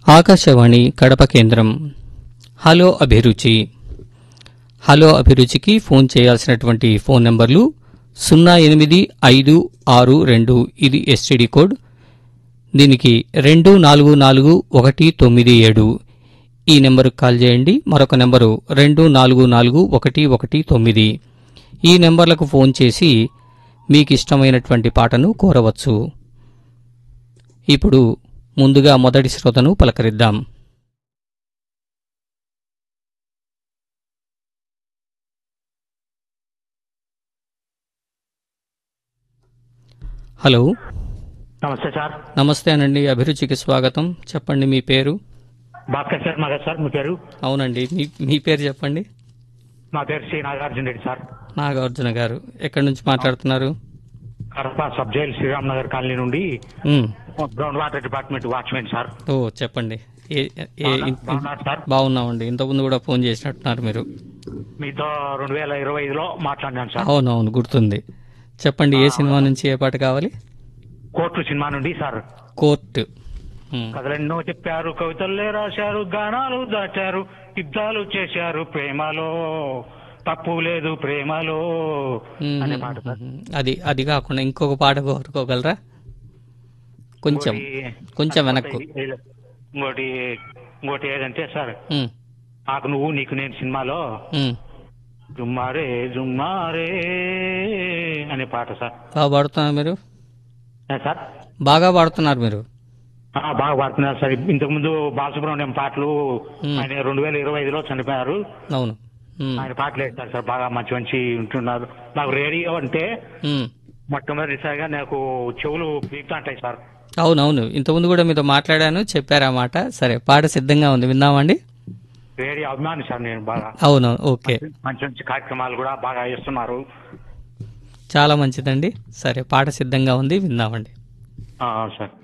ఆకాశవాణి కడప కేంద్రం. హలో అభిరుచి. హలో అభిరుచికి ఫోన్ చేయాల్సినటువంటి ఫోన్ నంబర్లు 08562 ఇది ఎస్టీడీ కోడ్. దీనికి 244197 ఈ నెంబరుకు కాల్ చేయండి. మరొక నెంబరు 244119 ఈ నెంబర్లకు ఫోన్ చేసి మీకు ఇష్టమైనటువంటి పాటను కోరవచ్చు. ఇప్పుడు ముందుగా మొదటి శ్రోతను పలకరిద్దాం. హలో, నమస్తే సార్. నమస్తే అనండి. అభిరుచికి స్వాగతం. చెప్పండి మీ పేరు. భాస్కర్ శర్మ గారు సార్. మీ పేరు? అవునండి, మీ పేరు చెప్పండి. మా పేరు శ్రీ నాగార్జున రెడ్డి సార్. నాగార్జున గారు ఎక్కడి నుంచి మాట్లాడుతున్నారు? Kadapa sub jail Sriram Nagar colony నుండి ఉమ్, ground water department watchman sir. ఓ చెప్పండి. బాగున్నారు సార్. బాగున్నామండి. ఇంతకుముందు కూడా ఫోన్ చేసినట్టున్నారు మీరు. మీతో 2025లో మాట్లాడినాను సార్. అవునవును, గుర్తుంది. చెప్పండి, ఏ సినిమా నుంచి ఏ పాట కావాలి? కోర్టు సినిమా నుండి సార్. కోర్టు. ఉమ్, కథలెన్నో చెప్పారు, కవితల్లే రాశారు, గానాలు దాచారు, యుద్ధాలు చేశారు, ప్రేమలో తప్పు లేదు ప్రేమలో అనే పాట సార్. అది కాకుండా ఇంకొక పాట కోరుకోగలరా? కొంచెం వెనక్కు. ఇంకోటి ఏదంటే సార్, ఉమ్, నాకు నువ్వు నీకు నేను సినిమాలో ఉమ్. జుమ్మారే జుమ్మారే అనే పాట సార్. బాగా పాడుతున్నారు మీరు. సార్ బాగా పాడుతున్నారు మీరు. బాగా పాడుతున్నారు సార్. ఇంతకు ముందు బాలసుబ్రహ్మణ్యం పాటలు ఆయన 2025లో చనిపోయారు. అవును. ఉమ్, ఆయన పాటలు వేస్తారు సార్. బాగా మంచి మంచి ఉంటున్నారు. నాకు రేడియో అంటే ఉమ్. మొట్టమొదటిసారిగా నాకు చెవులు పీకుతా ఉంటాయి సార్. అవునవును, ఇంతకుముందు కూడా మీతో మాట్లాడాను, చెప్పారు ఆ మాట. సరే, పాట సిద్ధంగా ఉంది, విందామండి. రేడియో అభిమాని సార్ నేను బాగా. అవునవును, ఓకే. మంచి మంచి కార్యక్రమాలు కూడా బాగా చేస్తున్నారు. చాలా మంచిదండి. సరే, పాట సిద్ధంగా ఉంది, విందామండి. సార్.